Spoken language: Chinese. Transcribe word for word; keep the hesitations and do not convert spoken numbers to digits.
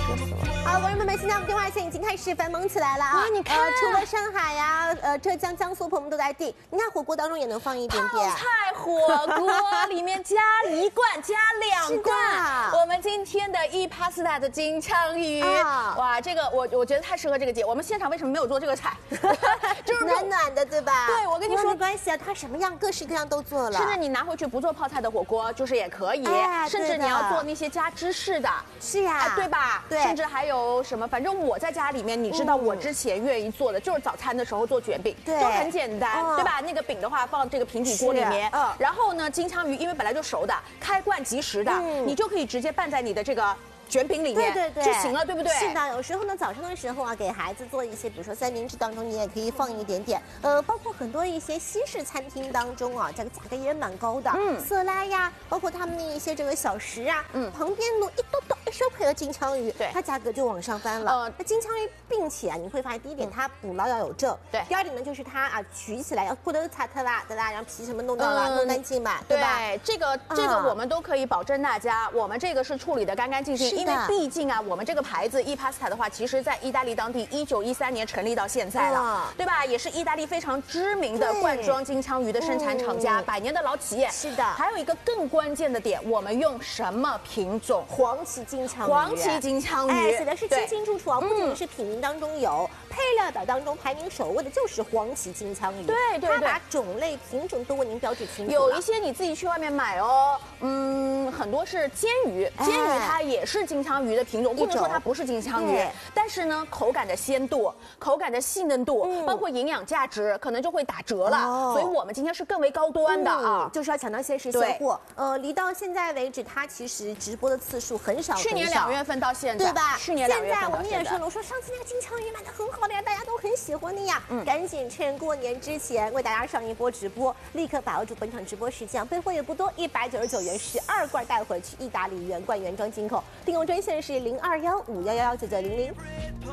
好，观众朋友们，现在我们电话线已经开始繁忙起来了啊！ 你看、 呃，除了上海呀、呃浙江、江苏朋友们都在订，你看火锅当中也能放一点点。 泡菜火锅里面加一罐，加两罐。我们今天的 E Pasta 的金枪鱼，啊、哇，这个我我觉得太适合这个节。我们现场为什么没有做这个菜？ 就是暖暖的，对吧？ 对，我跟你说没关系啊，它什么样各式各样都做了。 甚至你拿回去不做泡菜的火锅，就是也可以。哎、甚至你要做那些加芝士的， 是呀、 哎，对吧？ 对。 甚至还有什么？反正我在家里面，你知道我之前愿意做的、嗯、就是早餐的时候做卷饼， 对， 都很简单，哦、对吧？那个饼的话放这个平底锅里面， 嗯， 然后呢，金枪鱼因为本来就熟的，开罐即食的，嗯、你就可以直接拌在你的这个卷饼里面， 对对对， 就行了，对不对？ 是的，有时候呢，早上的时候啊，给孩子做一些，比如说三明治当中，你也可以放一点点。呃，包括很多一些西式餐厅当中啊，这个价格也蛮高的，嗯，色拉呀，包括他们的一些这个小食啊，嗯，旁边弄一兜兜一收配合金枪鱼，对，它价格就往上翻了。呃，那金枪鱼，并且啊，你会发现第一点，它捕捞要有证，对；第二点呢，就是它啊取起来要不能擦特啦的啦，然后皮什么弄到了，弄干净嘛，对吧？ 对，这个这个我们都可以保证大家，我们这个是处理的干干净净，因为毕竟啊。我们这个牌子 E Pasta 的话，其实在意大利当地一九一三年成立到现在了，对吧？也是意大利非常知名的罐装金枪鱼的生产厂家，百年的老企业。 是的。 还有一个更关键的点，我们用什么品种？ 黄鳍金枪鱼。 黄鳍金枪鱼， 哎，写的是清清楚楚啊，不仅是品名当中有，配料表当中排名首位的就是黄鳍金枪鱼。 对对对。 它把种类、品种都为您标志清楚。 有一些你自己去外面买哦，嗯，很多是煎鱼，煎鱼它也是金枪鱼的品种。不能说它不是金枪鱼，但是呢，口感的鲜度、口感的细嫩度，嗯、包括营养价值，可能就会打折了。哦、所以我们今天是更为高端的啊， 嗯、就是要抢到限时现货。呃，离到现在为止，它其实直播的次数很少， 去年两月份到现在， 对吧？ 去年两月份到现在，我们也说了，我说上次那个金枪鱼卖的很好的呀，大家都很喜欢的呀。嗯，赶紧趁过年之前为大家上一波直播，立刻把握住本场直播时间，备货也不多，一百九十九元十二罐带回去，意大利原罐原装进口，订购专线是零二幺五幺幺幺九九零零。